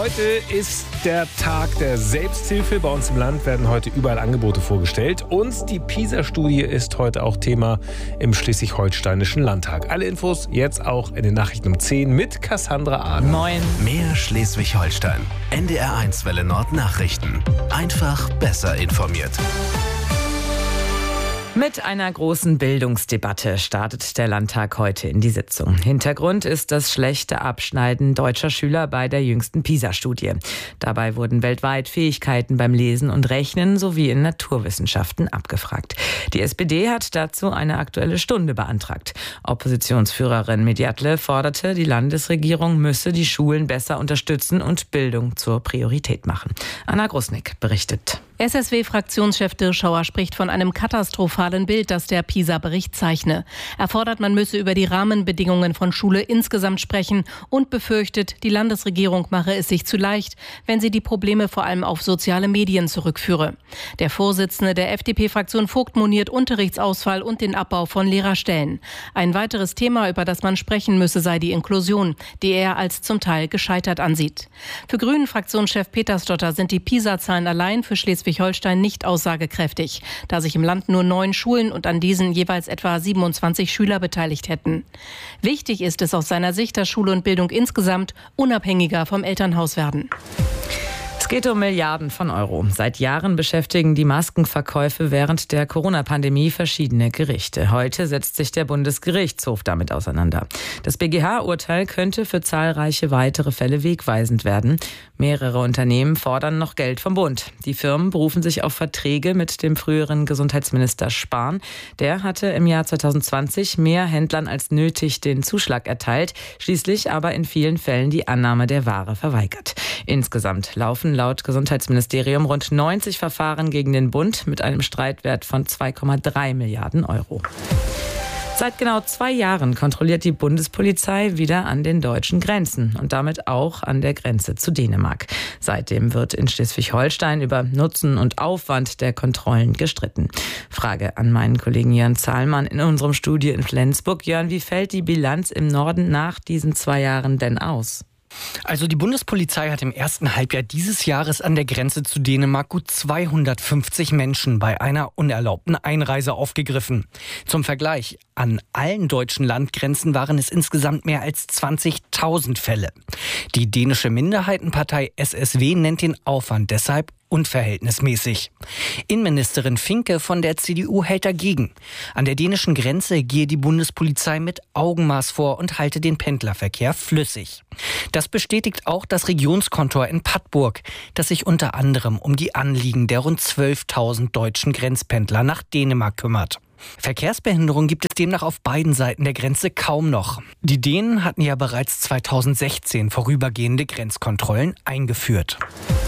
Heute ist der Tag der Selbsthilfe. Bei uns im Land werden heute überall Angebote vorgestellt. Und die PISA-Studie ist heute auch Thema im Schleswig-Holsteinischen Landtag. Alle Infos jetzt auch in den Nachrichten um 10 mit Cassandra Ahn. Moin. Mehr Schleswig-Holstein. NDR1 Welle Nord Nachrichten. Einfach besser informiert. Mit einer großen Bildungsdebatte startet der Landtag heute in die Sitzung. Hintergrund ist das schlechte Abschneiden deutscher Schüler bei der jüngsten PISA-Studie. Dabei wurden weltweit Fähigkeiten beim Lesen und Rechnen sowie in Naturwissenschaften abgefragt. Die SPD hat dazu eine Aktuelle Stunde beantragt. Oppositionsführerin Mediatle forderte, die Landesregierung müsse die Schulen besser unterstützen und Bildung zur Priorität machen. Anna Grusnick berichtet. SSW-Fraktionschef Dirschauer spricht von einem katastrophalen Bild, das der PISA-Bericht zeichne. Er fordert, man müsse über die Rahmenbedingungen von Schule insgesamt sprechen und befürchtet, die Landesregierung mache es sich zu leicht, wenn sie die Probleme vor allem auf soziale Medien zurückführe. Der Vorsitzende der FDP-Fraktion Vogt moniert Unterrichtsausfall und den Abbau von Lehrerstellen. Ein weiteres Thema, über das man sprechen müsse, sei die Inklusion, die er als zum Teil gescheitert ansieht. Für Grünen-Fraktionschef Petersdotter sind die PISA-Zahlen allein für Schleswig-Holstein nicht aussagekräftig, da sich im Land nur 9 Schulen und an diesen jeweils etwa 27 Schüler beteiligt hätten. Wichtig ist es aus seiner Sicht, dass Schule und Bildung insgesamt unabhängiger vom Elternhaus werden. Es geht um Milliarden von Euro. Seit Jahren beschäftigen die Maskenverkäufe während der Corona-Pandemie verschiedene Gerichte. Heute setzt sich der Bundesgerichtshof damit auseinander. Das BGH-Urteil könnte für zahlreiche weitere Fälle wegweisend werden. Mehrere Unternehmen fordern noch Geld vom Bund. Die Firmen berufen sich auf Verträge mit dem früheren Gesundheitsminister Spahn. Der hatte im Jahr 2020 mehr Händlern als nötig den Zuschlag erteilt, schließlich aber in vielen Fällen die Annahme der Ware verweigert. Insgesamt laufen laut Gesundheitsministerium rund 90 Verfahren gegen den Bund mit einem Streitwert von 2,3 Milliarden Euro. Seit genau 2 Jahren kontrolliert die Bundespolizei wieder an den deutschen Grenzen und damit auch an der Grenze zu Dänemark. Seitdem wird in Schleswig-Holstein über Nutzen und Aufwand der Kontrollen gestritten. Frage an meinen Kollegen Jörn Zahlmann in unserem Studio in Flensburg. Jörn, wie fällt die Bilanz im Norden nach diesen 2 Jahren denn aus? Also die Bundespolizei hat im ersten Halbjahr dieses Jahres an der Grenze zu Dänemark gut 250 Menschen bei einer unerlaubten Einreise aufgegriffen. Zum Vergleich, an allen deutschen Landgrenzen waren es insgesamt mehr als 20.000 Fälle. Die dänische Minderheitenpartei SSW nennt den Aufwand deshalb unverhältnismäßig. Innenministerin Finke von der CDU hält dagegen. An der dänischen Grenze gehe die Bundespolizei mit Augenmaß vor und halte den Pendlerverkehr flüssig. Das bestätigt auch das Regionskontor in Padburg, das sich unter anderem um die Anliegen der rund 12.000 deutschen Grenzpendler nach Dänemark kümmert. Verkehrsbehinderung gibt es demnach auf beiden Seiten der Grenze kaum noch. Die Dänen hatten ja bereits 2016 vorübergehende Grenzkontrollen eingeführt.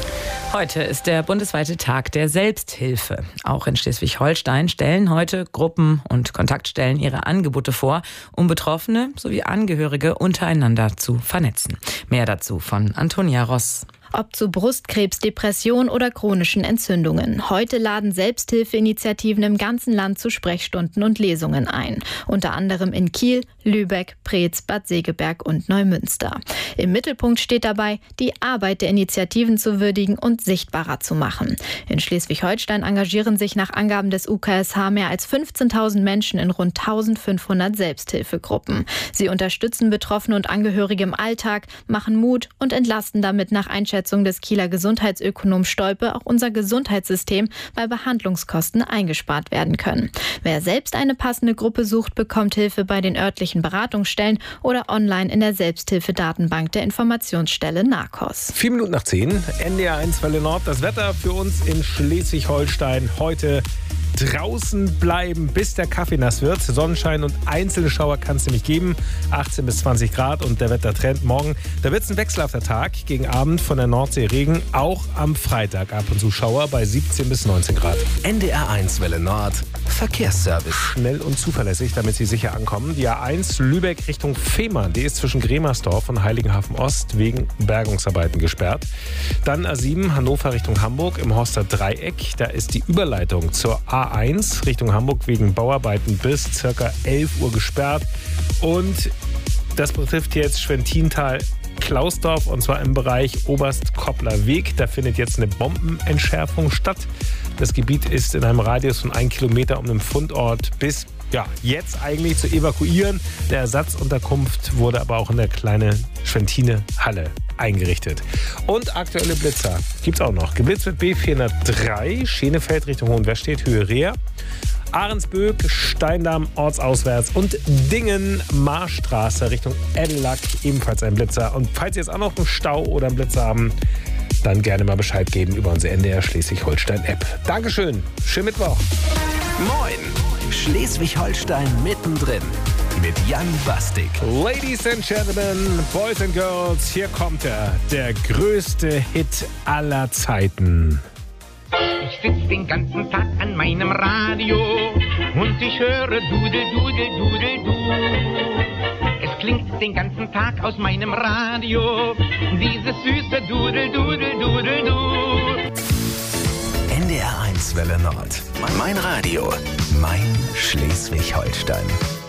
Heute ist der bundesweite Tag der Selbsthilfe. Auch in Schleswig-Holstein stellen heute Gruppen und Kontaktstellen ihre Angebote vor, um Betroffene sowie Angehörige untereinander zu vernetzen. Mehr dazu von Antonia Ross. Ob zu Brustkrebs, Depression oder chronischen Entzündungen. Heute laden Selbsthilfeinitiativen im ganzen Land zu Sprechstunden und Lesungen ein. Unter anderem in Kiel, Lübeck, Preetz, Bad Segeberg und Neumünster. Im Mittelpunkt steht dabei, die Arbeit der Initiativen zu würdigen und sichtbarer zu machen. In Schleswig-Holstein engagieren sich nach Angaben des UKSH mehr als 15.000 Menschen in rund 1.500 Selbsthilfegruppen. Sie unterstützen Betroffene und Angehörige im Alltag, machen Mut und entlasten damit nach Einschätzung des Kieler Gesundheitsökonom Stolpe auch unser Gesundheitssystem, weil Behandlungskosten eingespart werden können. Wer selbst eine passende Gruppe sucht, bekommt Hilfe bei den örtlichen Beratungsstellen oder online in der Selbsthilfedatenbank der Informationsstelle NAKOS. 4 Minuten nach 10, NDR1 Welle Nord. Das Wetter für uns in Schleswig-Holstein heute: draußen bleiben, bis der Kaffee nass wird. Sonnenschein und einzelne Schauer kann es nämlich geben. 18 bis 20 Grad und der Wettertrend morgen. Da wird es ein wechselhafter Tag. Gegen Abend von der Nordsee Regen. Auch am Freitag ab und zu Schauer bei 17 bis 19 Grad. NDR1 Welle Nord. Verkehrsservice. Schnell und zuverlässig, damit Sie sicher ankommen. Die A1 Lübeck Richtung Fehmarn. Die ist zwischen Gremersdorf und Heiligenhafen Ost wegen Bergungsarbeiten gesperrt. Dann A7 Hannover Richtung Hamburg im Horster Dreieck. Da ist die Überleitung zur A1 Richtung Hamburg wegen Bauarbeiten bis ca. 11 Uhr gesperrt. Und das betrifft jetzt Schwentintal Klausdorf und zwar im Bereich Oberstkoppler Weg. Da findet jetzt eine Bombenentschärfung statt. Das Gebiet ist in einem Radius von 1 Kilometer um den Fundort bis jetzt eigentlich zu evakuieren. Eine Ersatzunterkunft wurde aber auch in der kleinen Schwentine-Halle eingerichtet. Und aktuelle Blitzer gibt es auch noch. Geblitzt wird B403, Schenefeld Richtung Hohenwestedt, Höhe Reher. Ahrensböck, Steindamm ortsauswärts und Dingen, Marstraße Richtung Ellack, ebenfalls ein Blitzer. Und falls Sie jetzt auch noch einen Stau oder einen Blitzer haben, dann gerne mal Bescheid geben über unsere NDR Schleswig-Holstein-App. Dankeschön, schönen Mittwoch. Moin, Schleswig-Holstein mittendrin mit Jan Bastik. Ladies and Gentlemen, Boys and Girls, hier kommt er, der größte Hit aller Zeiten. Ich sitz den ganzen Tag an meinem Radio und ich höre Dudel, Dudel, Dudel, du. Es klingt den ganzen Tag aus meinem Radio, dieses süße Dudel, Dudel, Dudel, du. NDR 1 Welle Nord. Mein Radio, mein Schleswig-Holstein.